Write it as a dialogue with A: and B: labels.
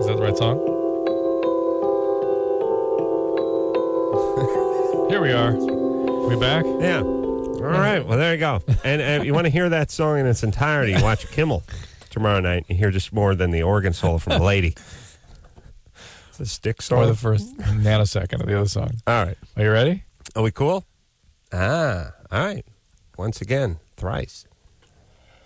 A: Is that the right song? Here we are. We back?
B: Yeah. All right. Well, there you go. And if you want to hear that song in its entirety, watch Kimmel tomorrow night. You hear just more than the organ solo from a lady. It's a stick song.
A: Or the first nanosecond of the other song.
B: All right.
A: Are you ready?
B: Are we cool? All right. Once again, thrice.